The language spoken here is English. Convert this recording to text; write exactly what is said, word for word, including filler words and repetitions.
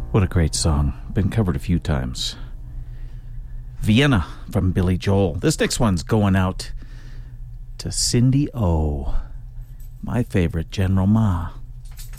What a great song. Been covered a few times. Vienna from Billy Joel. This next one's going out to Cindy O, my favorite General Ma.